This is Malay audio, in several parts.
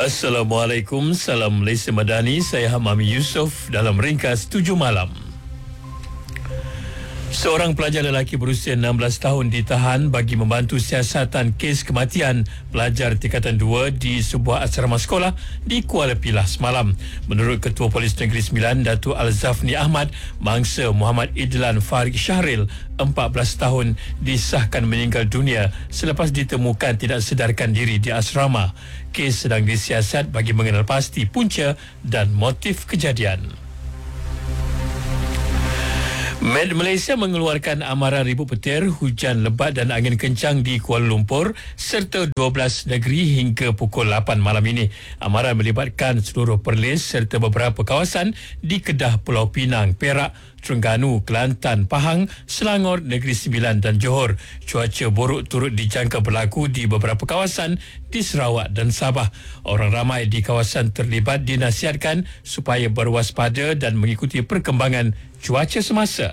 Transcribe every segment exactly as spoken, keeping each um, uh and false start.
Assalamualaikum, salam Malaysia Madani. Saya Hamami Yusof dalam ringkas tujuh malam. Seorang pelajar lelaki berusia enam belas tahun ditahan bagi membantu siasatan kes kematian pelajar tingkatan dua di sebuah asrama sekolah di Kuala Pilah semalam. Menurut Ketua Polis Negeri Sembilan, Datuk Al-Zafni Ahmad, mangsa Muhammad Idlan Farid Syahril, empat belas tahun, disahkan meninggal dunia selepas ditemukan tidak sedarkan diri di asrama. Kes sedang disiasat bagi mengenal pasti punca dan motif kejadian. Med Malaysia mengeluarkan amaran ribut petir, hujan lebat dan angin kencang di Kuala Lumpur serta dua belas negeri hingga pukul lapan malam ini. Amaran melibatkan seluruh Perlis serta beberapa kawasan di Kedah, Pulau Pinang, Perak, Terengganu, Kelantan, Pahang, Selangor, Negeri Sembilan dan Johor. Cuaca buruk turut dijangka berlaku di beberapa kawasan di Sarawak dan Sabah. Orang ramai di kawasan terlibat dinasihatkan supaya berwaspada dan mengikuti perkembangan cuaca semasa.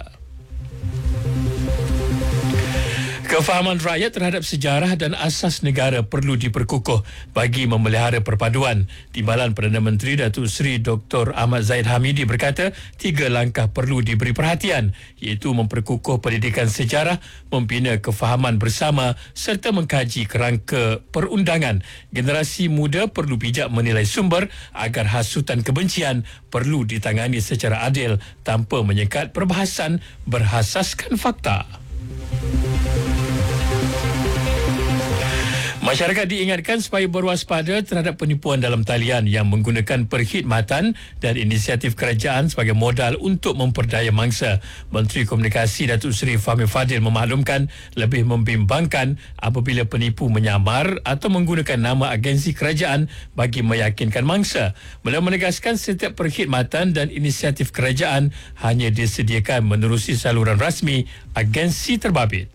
Kefahaman rakyat terhadap sejarah dan asas negara perlu diperkukuh bagi memelihara perpaduan. Timbalan Perdana Menteri Datuk Seri Doktor Ahmad Zahid Hamidi berkata tiga langkah perlu diberi perhatian, iaitu memperkukuh pendidikan sejarah, membina kefahaman bersama serta mengkaji kerangka perundangan. Generasi muda perlu bijak menilai sumber agar hasutan kebencian perlu ditangani secara adil tanpa menyekat perbahasan berasaskan fakta. Masyarakat diingatkan supaya berwaspada terhadap penipuan dalam talian yang menggunakan perkhidmatan dan inisiatif kerajaan sebagai modal untuk memperdaya mangsa. Menteri Komunikasi Datuk Seri Fahmi Fadil memaklumkan lebih membimbangkan apabila penipu menyamar atau menggunakan nama agensi kerajaan bagi meyakinkan mangsa. Beliau menegaskan setiap perkhidmatan dan inisiatif kerajaan hanya disediakan menerusi saluran rasmi agensi terbabit.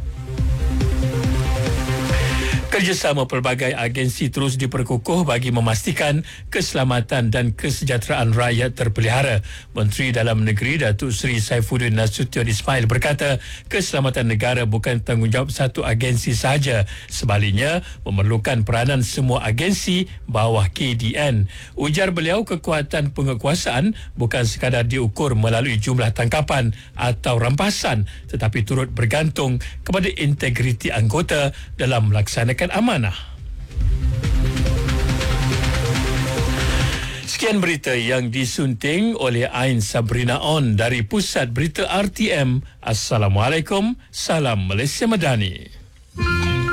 Kerjasama pelbagai agensi terus diperkukuh bagi memastikan keselamatan dan kesejahteraan rakyat terpelihara. Menteri Dalam Negeri Datuk Seri Saifuddin Nasution Ismail berkata keselamatan negara bukan tanggungjawab satu agensi sahaja. Sebaliknya, memerlukan peranan semua agensi bawah K D N. Ujar beliau, kekuatan penguasaan bukan sekadar diukur melalui jumlah tangkapan atau rampasan, tetapi turut bergantung kepada integriti anggota dalam melaksanakan amanah. Sekian berita yang disunting oleh Ain Sabrina On dari Pusat Berita R T M. Assalamualaikum, salam Malaysia Madani.